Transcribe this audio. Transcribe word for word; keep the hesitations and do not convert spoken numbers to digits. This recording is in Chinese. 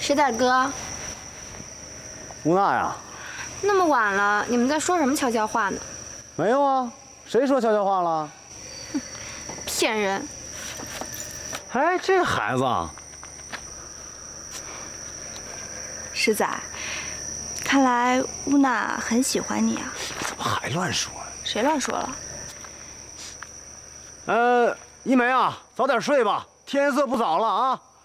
石仔哥， 乌娜呀， 那么晚了，你们在说什么悄悄话呢？ 没有啊，谁说悄悄话了？ 骗人！ 哎，这孩子， 石仔，看来乌娜很喜欢你啊。 怎么还乱说呀？ 谁乱说了？ 呃，一梅啊，早点睡吧，天色不早了啊。